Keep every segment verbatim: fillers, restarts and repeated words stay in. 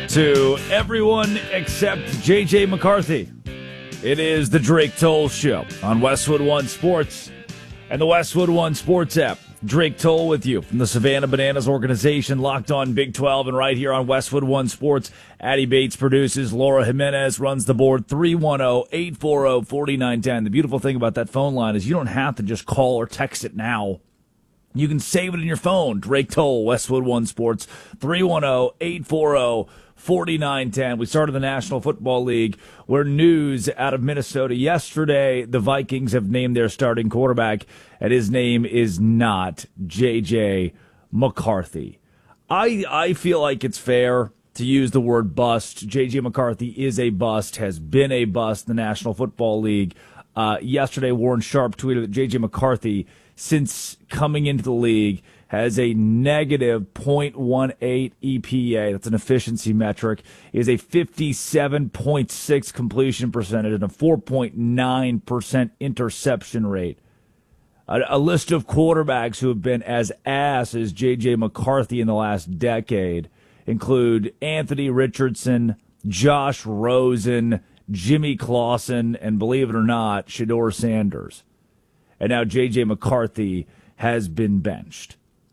to everyone except J J McCarthy. It is the Drake Toll Show on Westwood One Sports and the Westwood One Sports app. Drake Toll with you from the Savannah Bananas organization, locked on Big twelve, and right here on Westwood One Sports. Addie Bates produces. Laura Jimenez runs the board. three one zero, eight four zero, four nine one zero. The beautiful thing about that phone line is you don't have to just call or text it now. You can save it in your phone. Drake Toll, Westwood One Sports, three one zero, eight four zero, four nine one zero. We started the National Football League, where news out of Minnesota yesterday, the Vikings have named their starting quarterback, and his name is not J J McCarthy. I I feel like it's fair to use the word bust. J J McCarthy is a bust, has been a bust in the National Football League. Uh, yesterday, Warren Sharp tweeted that J J McCarthy, since coming into the league, has a negative point one eight E P A. That's an efficiency metric. Is a fifty-seven point six completion percentage and a four point nine percent interception rate. A, a list of quarterbacks who have been as ass as J J McCarthy in the last decade include Anthony Richardson, Josh Rosen, Jimmy Clausen, and believe it or not, Shedeur Sanders. And now J J McCarthy has been benched.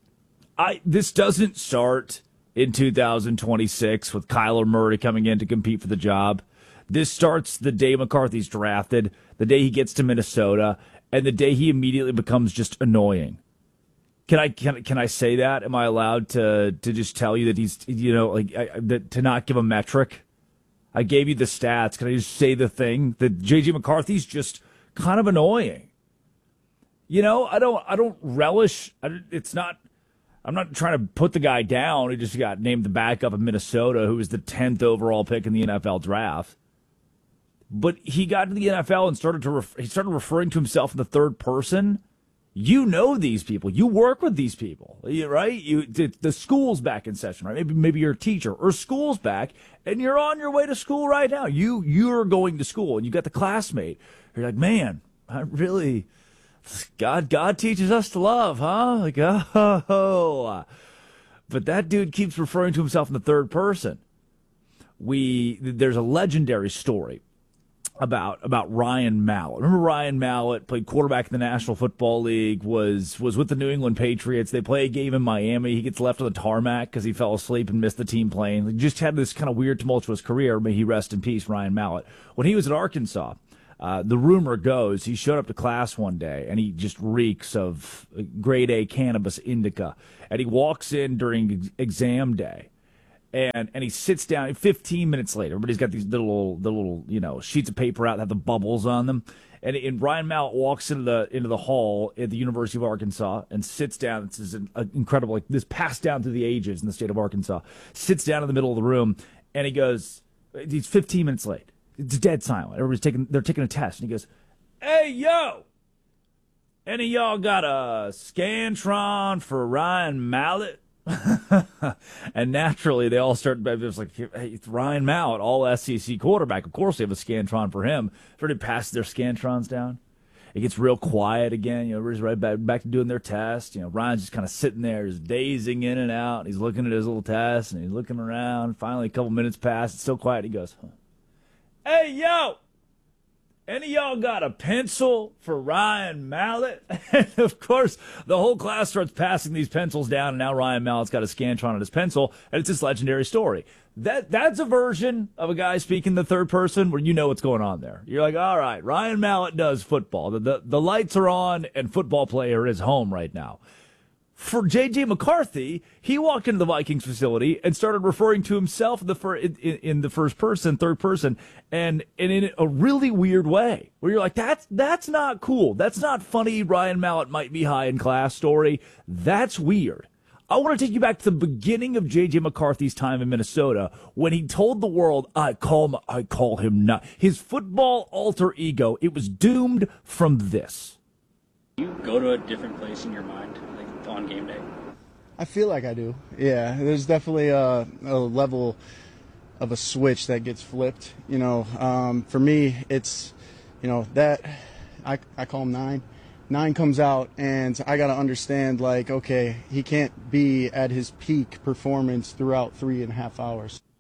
I this doesn't start in two thousand twenty-six with Kyler Murray coming in to compete for the job. This starts the day McCarthy's drafted, the day he gets to Minnesota, and the day he immediately becomes just annoying. Can I can can I say that? Am I allowed to to just tell you that he's, you know, like I, that, to not give a metric? I gave you the stats. Can I just say the thing that J J McCarthy's just kind of annoying? You know, I don't I don't relish. I, it's not. I'm not trying to put the guy down. He just got named the backup of Minnesota, who was the tenth overall pick in the N F L draft. But he got to the N F L and started to ref- he started referring to himself in the third person. You know these people. You work with these people, right? You the, the school's back in session, right? Maybe maybe you're a teacher or school's back, and you're on your way to school right now. You you're going to school, and you got the classmate. You're like, man, I really. God, God teaches us to love, huh? Like, oh, but that dude keeps referring to himself in the third person. We there's a legendary story about about Ryan Mallett. Remember Ryan Mallett played quarterback in the National Football League, was was with the New England Patriots. They play a game in Miami. He gets left on the tarmac because he fell asleep and missed the team playing. He just had this kind of weird, tumultuous career. May he rest in peace, Ryan Mallett. When he was at Arkansas, Uh, the rumor goes he showed up to class one day and he just reeks of grade A cannabis indica. And he walks in during exam day and, and he sits down fifteen minutes later. Everybody's got these little, the little, you know, sheets of paper out that have the bubbles on them. And, and Ryan Mallett walks into the into the hall at the University of Arkansas and sits down. This is an, an incredible, like this passed down through the ages in the state of Arkansas. Sits down in the middle of the room and he goes, he's fifteen minutes late. It's dead silent. Everybody's taking, they're taking a test. And he goes, hey, yo, any of y'all got a Scantron for Ryan Mallett? And naturally, they all start, it was like, hey, it's Ryan Mallett, all S E C quarterback. Of course, they have a Scantron for him. Everybody passes their Scantrons down. It gets real quiet again. You know, everybody's right back, back to doing their test. You know, Ryan's just kind of sitting there, just dazing in and out. And he's looking at his little test, and he's looking around. Finally, a couple minutes pass. It's so quiet. He goes, huh. Hey, yo, any of y'all got a pencil for Ryan Mallett? And, of course, the whole class starts passing these pencils down, and now Ryan Mallett's got a Scantron on his pencil, and it's this legendary story. That That's a version of a guy speaking the third person where you know what's going on there. You're like, all right, Ryan Mallett does football. The, the, the lights are on, and football player is home right now. For J J McCarthy, he walked into the Vikings facility and started referring to himself in the, fir- in, in the first person, third person, and, and in a really weird way, where you're like, that's that's not cool. That's not funny. Ryan Mallett might be high in class story. That's weird. I want to take you back to the beginning of J J McCarthy's time in Minnesota when he told the world, I call him, I call him not. His football alter ego, it was doomed from this. You go to a different place in your mind on game day? I feel like I do. Yeah, there's definitely a, a level of a switch that gets flipped. You know, um, for me, it's, you know, that I, I call him nine. Nine comes out, and I got to understand, like, okay, he can't be at his peak performance throughout three and a half hours.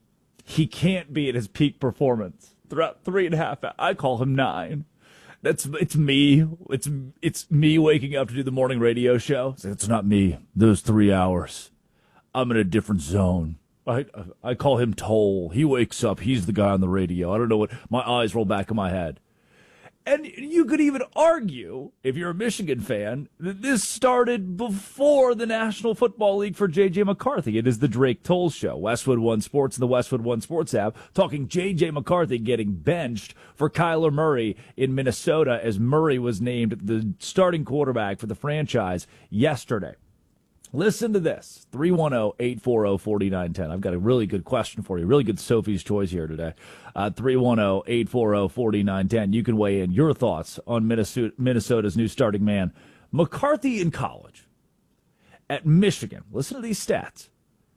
he can't be at his peak performance throughout three and a half hours. I call him nine. That's it's me. It's it's me waking up to do the morning radio show. It's, like, it's not me. Those three hours, I'm in a different zone. I I call him Toll. He wakes up. He's the guy on the radio. I don't know what. My eyes roll back in my head. And you could even argue, if you're a Michigan fan, that this started before the National Football League for J J. McCarthy. It is the Drake Toll Show. Westwood One Sports and the Westwood One Sports app talking J J. McCarthy getting benched for Kyler Murray in Minnesota as Murray was named the starting quarterback for the franchise yesterday. Listen to this, three one zero, eight four zero, four nine one zero. I've got a really good question for you, really good Sophie's Choice here today. Uh, three one zero, eight four zero, four nine one zero. You can weigh in your thoughts on Minnesota, Minnesota's new starting man. McCarthy in college at Michigan. Listen to these stats.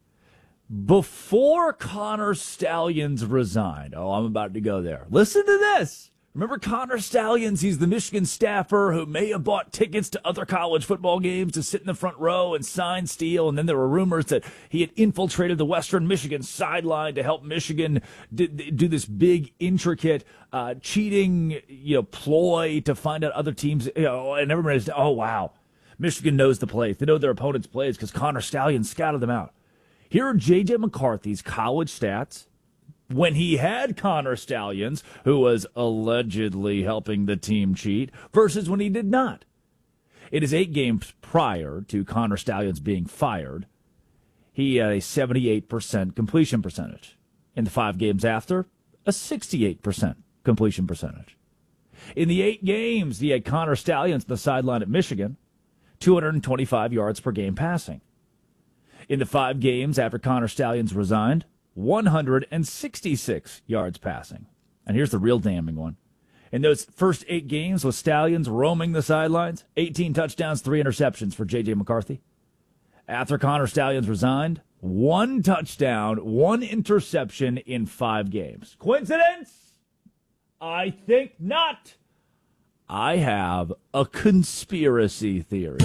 Before Connor Stalions resigned, oh, I'm about to go there. Listen to this. Remember Connor Stalions? He's the Michigan staffer who may have bought tickets to other college football games to sit in the front row and sign Steele. And then there were rumors that he had infiltrated the Western Michigan sideline to help Michigan do, do this big, intricate uh, cheating, you know, ploy to find out other teams. You know, and everybody said, "Oh wow, Michigan knows the plays. They know their opponent's plays because Connor Stalions scouted them out." Here are J J. McCarthy's college stats when he had Connor Stalions, who was allegedly helping the team cheat, versus when he did not. In his eight games prior to Connor Stalions being fired, he had a seventy-eight percent completion percentage. In the five games after, a sixty-eight percent completion percentage. In the eight games he had Connor Stalions on the sideline at Michigan, two hundred twenty-five yards per game passing. In the five games after Connor Stalions resigned, one hundred sixty-six yards passing. And here's the real damning one. In those first eight games with Stalions roaming the sidelines, eighteen touchdowns, three interceptions for J J. McCarthy. After Connor Stalions resigned, one touchdown, one interception in five games. Coincidence? I think not. I have a conspiracy theory.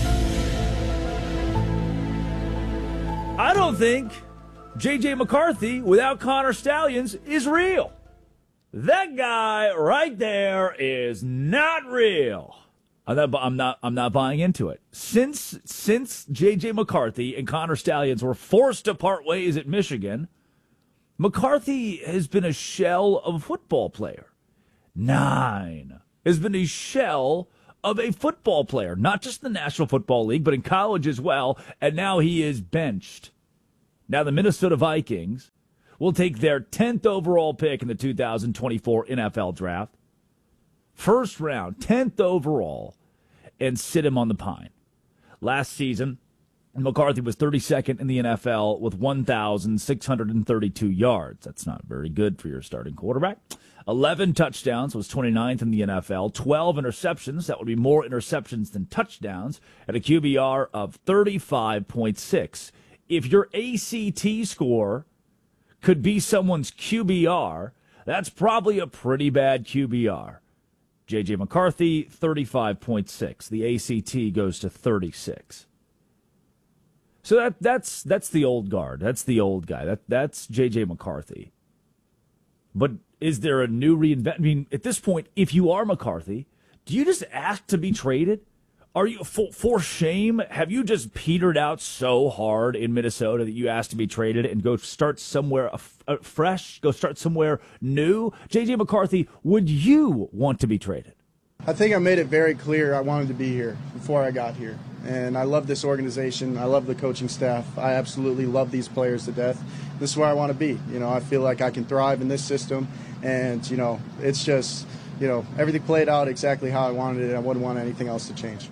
I don't think J J. McCarthy, without Connor Stalions, is real. That guy right there is not real. I'm not, I'm not, I'm not buying into it. Since, since J J. McCarthy and Connor Stalions were forced to part ways at Michigan, McCarthy has been a shell of a football player. Nine has been a shell of a football player, not just in the National Football League, but in college as well, and now he is benched. Now the Minnesota Vikings will take their tenth overall pick in the two thousand twenty-four N F L Draft, first round, tenth overall, and sit him on the pine. Last season, McCarthy was thirty-second in the N F L with one thousand six hundred thirty-two yards. That's not very good for your starting quarterback. eleven touchdowns, was twenty-ninth in the N F L. twelve interceptions, that would be more interceptions than touchdowns, at a Q B R of thirty-five point six. If your A C T score could be someone's Q B R, that's probably a pretty bad Q B R. J J. McCarthy, thirty-five point six. The A C T goes to thirty-six. So that that's that's the old guard. That's the old guy. That that's J J. McCarthy. But is there a new reinvent? I mean, at this point, if you are McCarthy, do you just ask to be traded? Are you for, for shame? Have you just petered out so hard in Minnesota that you asked to be traded and go start somewhere uh, fresh? Go start somewhere new? J J. McCarthy, would you want to be traded? I think I made it very clear I wanted to be here before I got here. And I love this organization. I love the coaching staff. I absolutely love these players to death. This is where I want to be. You know, I feel like I can thrive in this system. And, you know, it's just, you know, everything played out exactly how I wanted it. I wouldn't want anything else to change.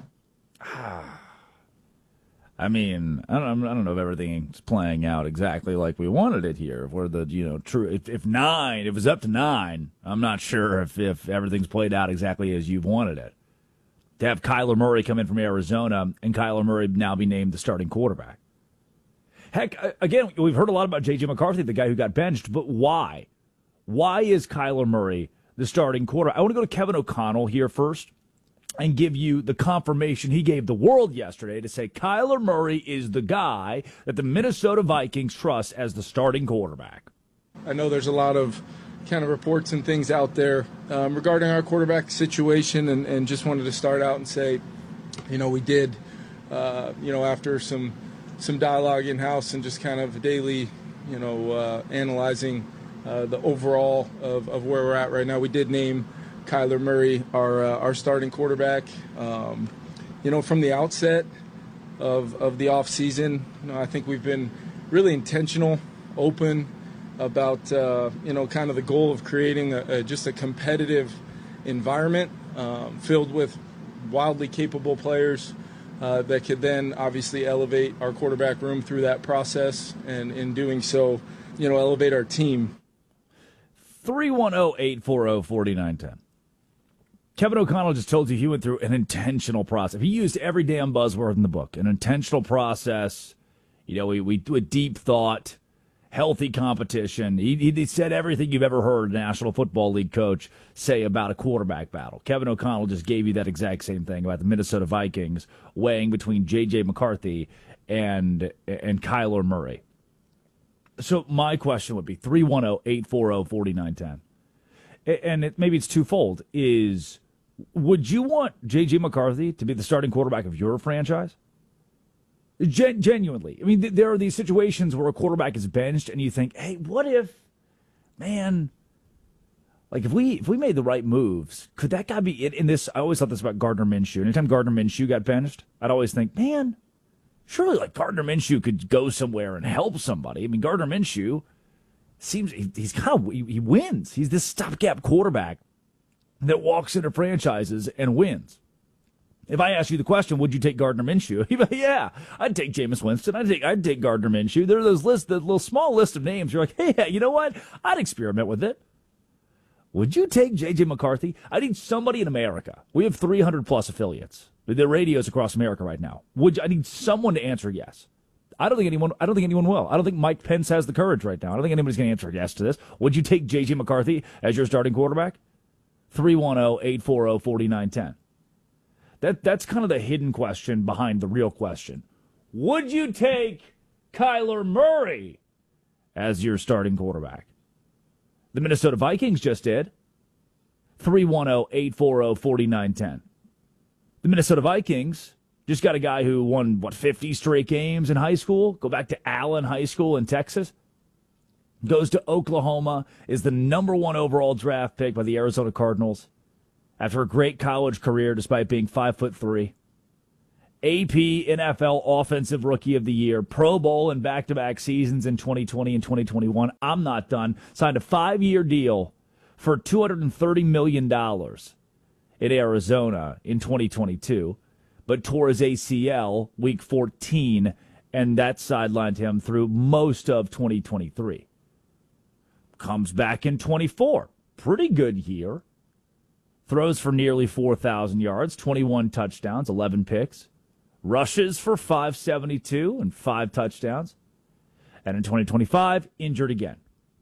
I mean, I don't, I don't know if everything's playing out exactly like we wanted it here. Where the, you know, true, if, if nine, if it was up to nine, I'm not sure if, if everything's played out exactly as you've wanted it. To have Kyler Murray come in from Arizona and Kyler Murray now be named the starting quarterback. Heck, again, we've heard a lot about J J. McCarthy, the guy who got benched, but why? Why is Kyler Murray the starting quarterback? I want to go to Kevin O'Connell here first and give you the confirmation he gave the world yesterday to say Kyler Murray is the guy that the Minnesota Vikings trust as the starting quarterback. I know there's a lot of kind of reports and things out there um, regarding our quarterback situation, and, and just wanted to start out and say, you know, we did, uh, you know, after some some dialogue in-house and just kind of daily, you know, uh, analyzing uh, the overall of, of where we're at right now, we did name Kyler Murray our uh, our starting quarterback. Um, you know, from the outset of of the off season, you know, I think we've been really intentional, open about uh, you know, kind of the goal of creating a, a, just a competitive environment um, filled with wildly capable players uh, that could then obviously elevate our quarterback room through that process, and in doing so, you know, elevate our team. three one zero, eight four zero, four nine one zero. Kevin O'Connell just told you he went through an intentional process. He used every damn buzzword in the book. An intentional process. You know, we, we do a deep thought, healthy competition. He, he said everything you've ever heard a National Football League coach say about a quarterback battle. Kevin O'Connell just gave you that exact same thing about the Minnesota Vikings weighing between J J McCarthy and and Kyler Murray. So my question would be three one zero, eight four zero, four nine one zero. And it, maybe it's twofold. Is would you want J J McCarthy to be the starting quarterback of your franchise? Gen- genuinely. I mean, th- there are these situations where a quarterback is benched and you think, hey, what if, man, like if we if we made the right moves, could that guy be in, in this? I always thought this about Gardner Minshew. Anytime Gardner Minshew got benched, I'd always think, man, surely like Gardner Minshew could go somewhere and help somebody. I mean, Gardner Minshew seems he, he's kind of he, he wins. He's this stopgap quarterback that walks into franchises and wins. If I ask you the question, would you take Gardner Minshew? You'd be like, yeah, I'd take Jameis Winston. I'd take I'd take Gardner Minshew. There are those lists, the little small list of names. You're like, hey, you know what? I'd experiment with it. Would you take J J McCarthy? I need somebody in America. We have three hundred plus affiliates. There are radios across America right now. Would you, I need someone to answer yes. I don't think anyone. I don't think anyone will. I don't think Mike Pence has the courage right now. I don't think anybody's going to answer yes to this. Would you take J J McCarthy as your starting quarterback? three one zero, eight four zero, four nine one zero. That that's kind of the hidden question behind the real question. Would you take Kyler Murray as your starting quarterback? The Minnesota Vikings just did. three one zero, eight four zero, four nine one zero. The Minnesota Vikings just got a guy who won, what, fifty straight games in high school? Go back to Allen High School in Texas. Goes to Oklahoma, is the number one overall draft pick by the Arizona Cardinals after a great college career despite being five foot three. A P N F L Offensive Rookie of the Year, Pro Bowl in back-to-back seasons in twenty twenty and twenty twenty-one. I'm not done. Signed a five-year deal for two hundred thirty million dollars in Arizona in twenty twenty-two, but tore his A C L week fourteen, and that sidelined him through most of twenty twenty-three. Comes back in twenty-four. Pretty good year. Throws for nearly four thousand yards, twenty-one touchdowns, eleven picks. Rushes for five seventy-two and five touchdowns. And in twenty twenty-five, injured again.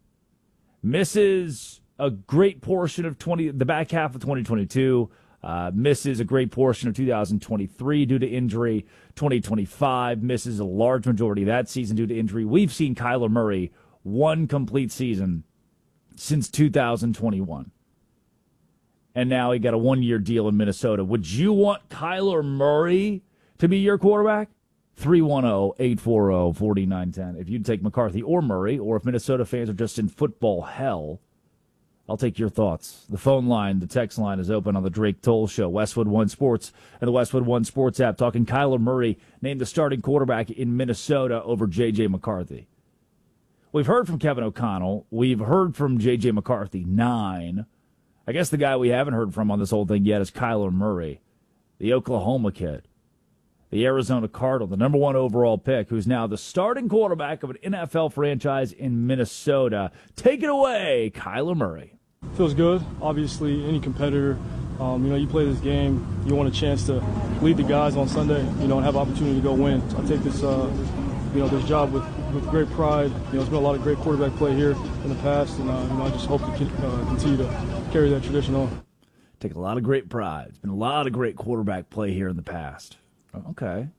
Misses a great portion of twenty the back half of twenty twenty-two. Uh, misses a great portion of two thousand twenty-three due to injury. twenty twenty-five misses a large majority of that season due to injury. We've seen Kyler Murray one complete season since two thousand twenty-one. And now he got a one-year deal in Minnesota. Would you want Kyler Murray to be your quarterback? three one zero, eight four zero, four nine one zero. If you'd take McCarthy or Murray, or if Minnesota fans are just in football hell, I'll take your thoughts. The phone line, the text line is open on the Drake Toll Show. Westwood One Sports and the Westwood One Sports app talking Kyler Murray named the starting quarterback in Minnesota over J J McCarthy. We've heard from Kevin O'Connell. We've heard from J J McCarthy, nine. I guess the guy we haven't heard from on this whole thing yet is Kyler Murray, the Oklahoma kid, the Arizona Cardinal, the number one overall pick, who's now the starting quarterback of an N F L franchise in Minnesota. Take it away, Kyler Murray. Feels good. Obviously, any competitor, um, you know, you play this game, you want a chance to lead the guys on Sunday, you know, and have opportunity to go win. I take this, uh, you know, this job with, with great pride. You know, there's been a lot of great quarterback play here in the past, and uh, you know, I just hope to uh, continue to carry that tradition on. Take a lot of great pride. There's been a lot of great quarterback play here in the past. Okay.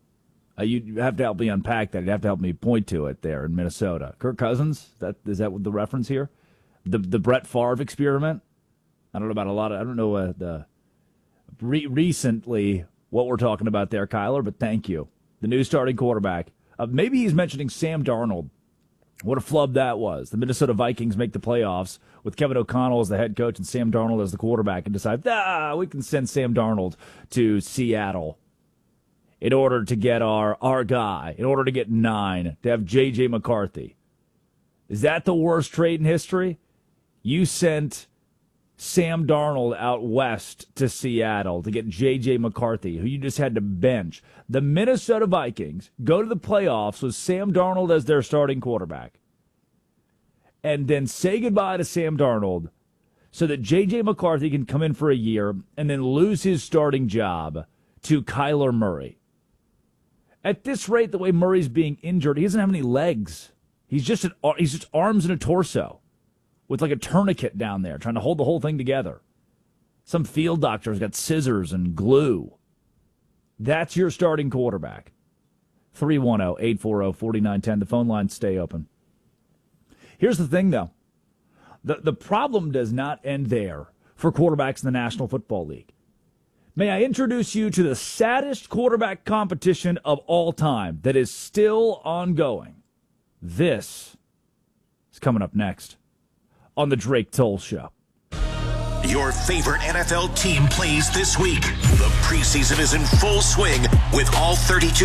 Uh, you have to help me unpack that. You have to help me point to it there in Minnesota. Kirk Cousins, that is that the reference here? The the Brett Favre experiment? I don't know about a lot of, I don't know uh, the re- recently what we're talking about there, Kyler, but thank you. The new starting quarterback. Uh, maybe he's mentioning Sam Darnold. What a flub that was. The Minnesota Vikings make the playoffs with Kevin O'Connell as the head coach and Sam Darnold as the quarterback and decide, ah, we can send Sam Darnold to Seattle in order to get our, our guy, in order to get nine, to have J J. McCarthy. Is that the worst trade in history? You sent Sam Darnold out west to Seattle to get J J. McCarthy, who you just had to bench. The Minnesota Vikings go to the playoffs with Sam Darnold as their starting quarterback. And then say goodbye to Sam Darnold so that J J. McCarthy can come in for a year and then lose his starting job to Kyler Murray. At this rate, the way Murray's being injured, he doesn't have any legs. He's just an, he's just arms and a torso with like a tourniquet down there trying to hold the whole thing together. Some field doctor's got scissors and glue. That's your starting quarterback. three one zero, eight four zero, four nine one zero. The phone lines stay open. Here's the thing, though. The, the problem does not end there for quarterbacks in the National Football League. May I introduce you to the saddest quarterback competition of all time that is still ongoing. This is coming up next on the Drake Toll Show. Your favorite N F L team plays this week. The preseason is in full swing with all thirty-two